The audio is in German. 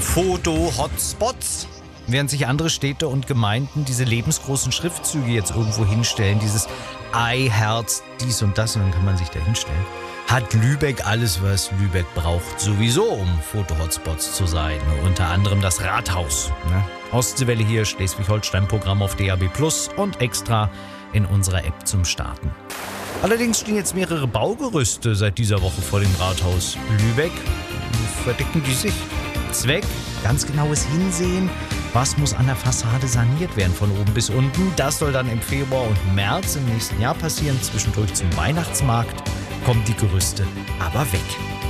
Foto-Hotspots. Während sich andere Städte und Gemeinden diese lebensgroßen Schriftzüge jetzt irgendwo hinstellen, dieses Ei, Herz, dies und das, und dann kann man sich da hinstellen, hat Lübeck alles, was Lübeck braucht, sowieso, um Foto-Hotspots zu sein. Unter anderem das Rathaus. Ne? Ostseewelle hier, Schleswig-Holstein-Programm auf DAB+ und extra in unserer App zum Starten. Allerdings stehen jetzt mehrere Baugerüste seit dieser Woche vor dem Rathaus Lübeck. Verdecken die sich. Zweck, ganz genaues Hinsehen. Was muss an der Fassade saniert werden von oben bis unten? Das soll dann im Februar und März im nächsten Jahr passieren. Zwischendurch zum Weihnachtsmarkt kommen die Gerüste aber weg.